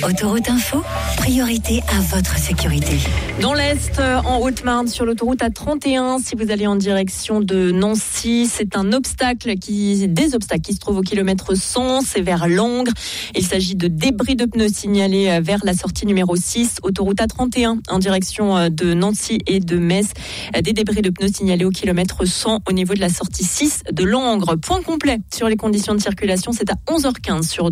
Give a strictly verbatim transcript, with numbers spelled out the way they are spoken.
Autoroute Info, priorité à votre sécurité. Dans l'Est, en Haute-Marne, sur l'autoroute A trente et un, si vous allez en direction de Nancy, c'est un obstacle qui, des obstacles qui se trouvent au kilomètre cent, c'est vers Langres. Il s'agit de débris de pneus signalés vers la sortie numéro six, autoroute A trente et un, en direction de Nancy et de Metz. Des débris de pneus signalés au kilomètre cent au niveau de la sortie six de Langres. Point complet sur les conditions de circulation, c'est à onze heures quinze sur